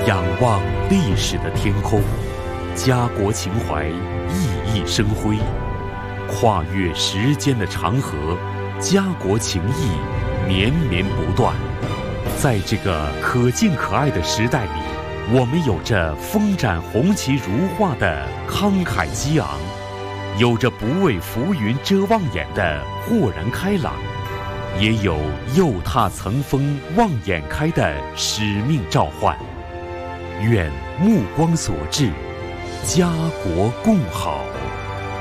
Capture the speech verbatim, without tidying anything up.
仰望历史的天空，家国情怀熠熠生辉；跨越时间的长河，家国情谊绵绵不断。在这个可敬可爱的时代里，我们有着风展红旗如画的慷慨激昂，有着不为浮云遮望眼的豁然开朗，也有又踏层峰望眼开的使命召唤。愿目光所至，家国共好。